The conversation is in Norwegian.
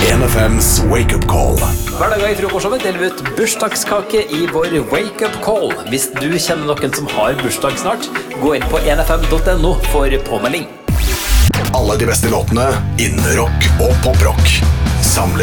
NFMs Wake Up Call. Hverdager i frokostshowet deler vi ut bursdagskake i vår Wake Up Call. Hvis du kjenner noen som har bursdag snart, gå inn på nfm.no for påmelding. Alle de beste låtene innen rock og poprock samlet